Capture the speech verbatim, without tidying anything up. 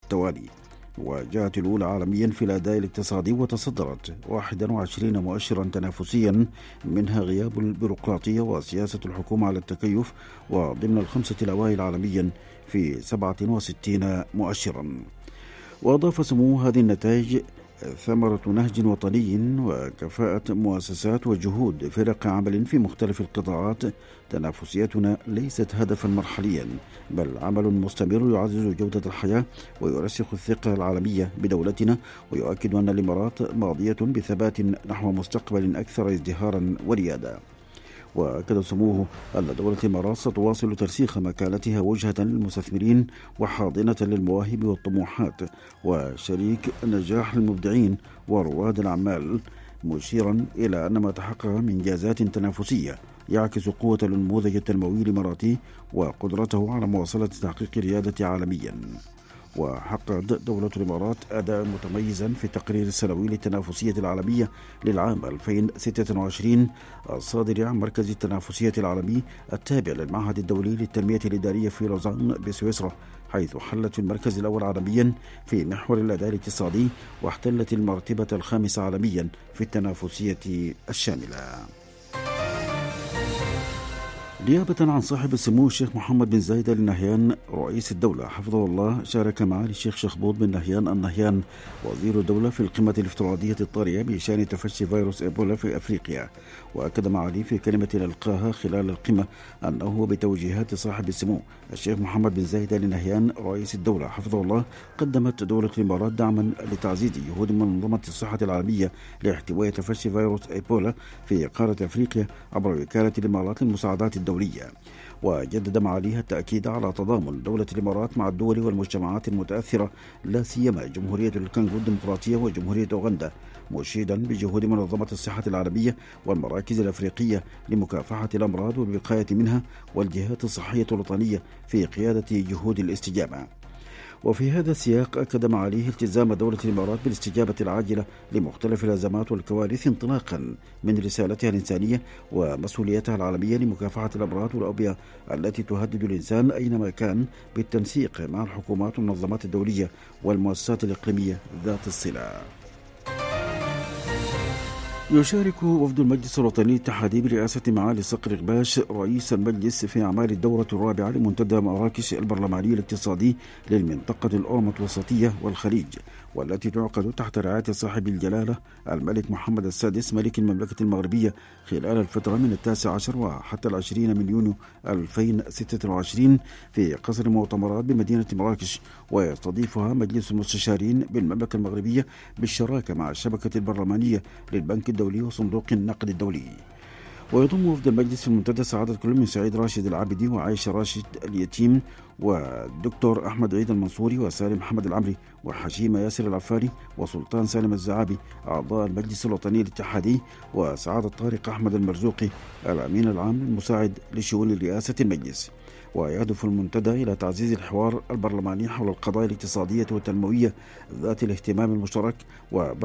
التوالي، وجاءت الأولى عالميا في الأداء الاقتصادي وتصدرت واحد وعشرين مؤشرا تنافسيا، منها غياب البيروقراطية وسياسة الحكومة على التكيف، وضمن الخمسة الأوائل عالميا في سبعة وستين مؤشرا. وأضاف سموه هذه النتائج ثمرة نهج وطني وكفاءة مؤسسات وجهود فرق عمل في مختلف القطاعات. تنافسيتنا ليست هدفا مرحليا، بل عمل مستمر يعزز جودة الحياة ويرسخ الثقة العالمية بدولتنا، ويؤكد أن الإمارات ماضية بثبات نحو مستقبل أكثر ازدهارا وريادة. وأكد سموه أن دولة الإمارات ستواصل ترسيخ مكانتها وجهة للمستثمرين وحاضنة للمواهب والطموحات وشريك نجاح المبدعين ورواد الأعمال، مشيرا إلى أن ما تحقق من إنجازات تنافسية يعكس قوة النموذج التنموي الإماراتي وقدرته على مواصلة تحقيق الريادة عالميا. وحققت دولة الإمارات أداء متميزا في التقرير السنوي للتنافسية العالمية للعام ألفين وستة وعشرين الصادر عن مركز التنافسية العالمي التابع للمعهد الدولي للتنمية الإدارية في لوزان بسويسرا، حيث حلت في المركز الأول عالميا في محور الأداء الاقتصادي، واحتلت المرتبة الخامسة عالميا في التنافسية الشاملة. نيابة عن صاحب السمو الشيخ محمد بن زايد آل نهيان رئيس الدولة حفظه الله، شارك معالي الشيخ شخبوط بن نهيان النهيان وزير الدولة في القمة الافتراضية الطارئة بشأن تفشي فيروس إيبولا في أفريقيا. وأكد معالي في كلمة ألقاها خلال القمة أنه بتوجيهات صاحب السمو الشيخ محمد بن زايد آل نهيان رئيس الدولة حفظه الله، قدمت دولة الإمارات دعما لتعزيز جهود منظمة الصحة العالمية لاحتواء تفشي فيروس إيبولا في قارة أفريقيا عبر وكالة الإمارات للمساعدات الدولية. وجدد معاليها التأكيد على تضامن دولة الإمارات مع الدول والمجتمعات المتأثرة، لا سيما جمهورية الكونغو الديمقراطية وجمهورية أوغندا، مشيدا بجهود منظمة الصحة العالمية والمراكز الأفريقية لمكافحة الأمراض والوقاية منها والجهات الصحية الوطنية في قيادة جهود الاستجابة. وفي هذا السياق أكد معاليه التزام دولة الإمارات بالاستجابة العاجلة لمختلف الأزمات والكوارث انطلاقا من رسالتها الإنسانية ومسؤوليتها العالمية لمكافحة الأمراض والأوبئة التي تهدد الإنسان أينما كان، بالتنسيق مع الحكومات والمنظمات الدولية والمؤسسات الإقليمية ذات الصلة. يشارك وفد المجلس الوطني الاتحادي برئاسة معالي صقر غباش رئيس المجلس في أعمال الدورة الرابعة لمنتدى مراكش البرلماني الاقتصادي للمنطقة الأورمة الوسطية والخليج، والتي تعقد تحت رعاية صاحب الجلالة الملك محمد السادس ملك المملكة المغربية خلال الفترة من التاسع عشر وحتى العشرين من يونيو ألفين وستة وعشرين في قصر المؤتمرات بمدينة مراكش. ويستضيفها مجلس المستشارين بالمملكة المغربية بالشراكة مع الشبكة البرلمانية للبنك الدولي وصندوق النقد الدولي. ويضم وفد المجلس في المنتدى سعادة كل من سعيد راشد العابدي وعائشة راشد اليتيم والدكتور أحمد عيد المنصوري وسالم محمد العمري وحشيمة ياسر العفاري وسلطان سالم الزعابي أعضاء المجلس الوطني الاتحادي، وسعادة طارق أحمد المرزوقي الأمين العام المساعد لشؤون رئاسة المجلس. ويهدف المنتدى إلى تعزيز الحوار البرلماني حول القضايا الاقتصادية والتنموية ذات الاهتمام المشترك و